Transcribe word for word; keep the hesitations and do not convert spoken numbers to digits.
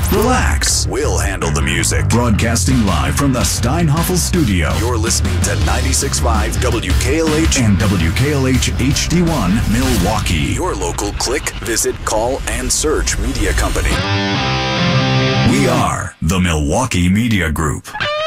Relax. We'll handle the music. Broadcasting live from the Steinhoffel studio. You're listening to ninety-six point five W K L H and W K L H H D one Milwaukee. Your local click, visit, call, and search media company. We are the Milwaukee Media Group.